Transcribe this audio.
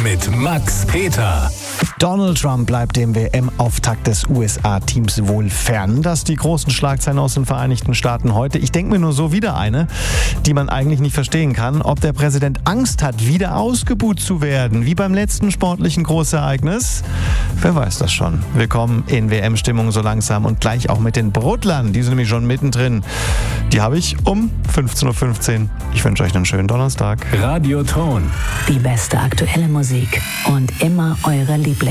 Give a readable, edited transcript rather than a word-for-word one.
mit Max Peter. Donald Trump bleibt dem WM-Auftakt des USA-Teams wohl fern. Das die großen Schlagzeilen aus den Vereinigten Staaten heute. Ich denke mir nur so wieder eine, die man eigentlich nicht verstehen kann, ob der Präsident Angst hat, wieder ausgebuht zu werden, wie beim letzten sportlichen Großereignis. Wer weiß das schon. Willkommen in WM-Stimmung so langsam und gleich auch mit den Brottlern. Die sind nämlich schon mittendrin. Die habe ich um 15.15 Uhr. Ich wünsche euch einen schönen Donnerstag. Radioton. Die beste aktuelle Musik und immer eure Lieblings.